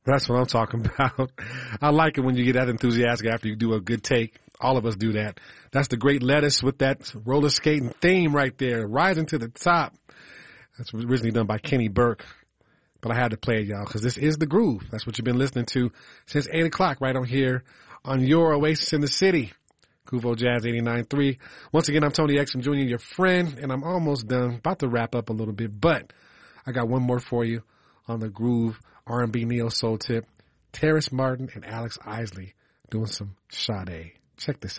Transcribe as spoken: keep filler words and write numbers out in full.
That's what I'm talking about. I like it when you get that enthusiastic after you do a good take. All of us do that. That's the Great Lettuce with that roller skating theme right there, rising to the top. That's originally done by Kenny Burke. But I had to play it, y'all, because this is The Groove. That's what you've been listening to since eight o'clock right on here on your Oasis in the City. Kuvo Jazz eighty-nine point three. Once again, I'm Tony Exum Junior, your friend, and I'm almost done. About to wrap up a little bit, but I got one more for you on The Groove R and B Neo Soul tip. Terrace Martin and Alex Isley doing some Sade. Check this out.